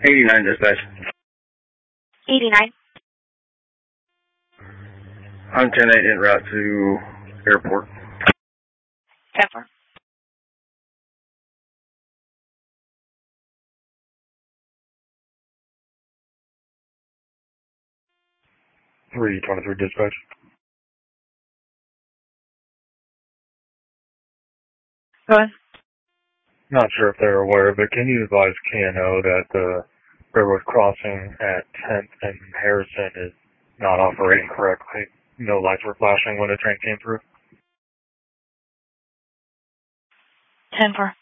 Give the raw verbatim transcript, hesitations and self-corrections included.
eighty-nine dispatch. eighty-nine. I'm ten eight en route to airport. ten four. three twenty-three dispatch. Go ahead. Not sure if they're aware, but can you advise K and O that the railroad crossing at tenth and Harrison is not operating correctly? No lights were flashing when a train came through. ten four.